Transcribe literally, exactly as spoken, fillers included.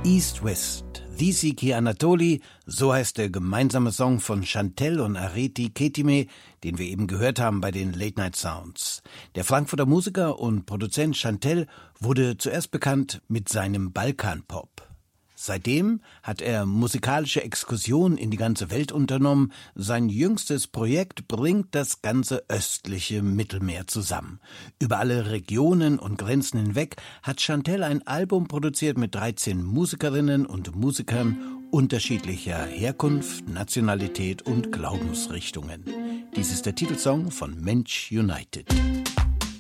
East West, Dhisiki Anatoli, so heißt der gemeinsame Song von Chantelle und Areti Ketime, den wir eben gehört haben bei den Late Night Sounds. Der Frankfurter Musiker und Produzent Chantelle wurde zuerst bekannt mit seinem Balkanpop. Seitdem hat er musikalische Exkursionen in die ganze Welt unternommen. Sein jüngstes Projekt bringt das ganze östliche Mittelmeer zusammen. Über alle Regionen und Grenzen hinweg hat Chantelle ein Album produziert mit dreizehn Musikerinnen und Musikern unterschiedlicher Herkunft, Nationalität und Glaubensrichtungen. Dies ist der Titelsong von Mensch United.